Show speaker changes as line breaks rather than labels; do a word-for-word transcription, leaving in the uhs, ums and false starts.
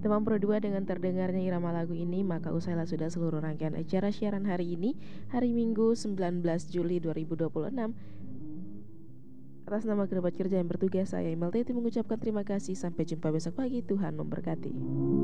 Teman Pro dua, dengan terdengarnya irama lagu ini, maka usailah sudah seluruh rangkaian acara siaran hari ini, hari Minggu sembilan belas Juli dua ribu dua puluh enam. Atas nama kerabat kerja yang bertugas, saya Imelda mengucapkan terima kasih. Sampai jumpa besok pagi, Tuhan memberkati.